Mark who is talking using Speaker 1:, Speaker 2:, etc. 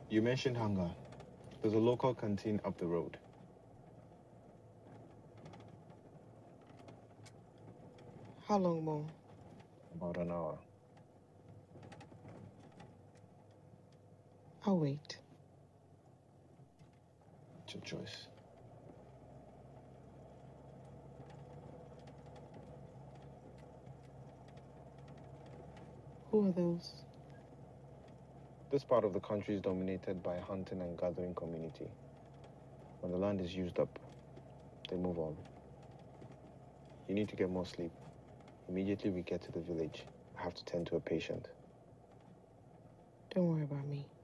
Speaker 1: You mentioned hunger. There's a local canteen up the road.
Speaker 2: How long more?
Speaker 1: About an hour.
Speaker 2: I'll wait.
Speaker 1: It's your choice.
Speaker 2: Who are those?
Speaker 1: This part of the country is dominated by a hunting and gathering community. When the land is used up, they move on. You need to get more sleep. Immediately we get to the village, I have to tend to a patient.
Speaker 2: Don't worry about me.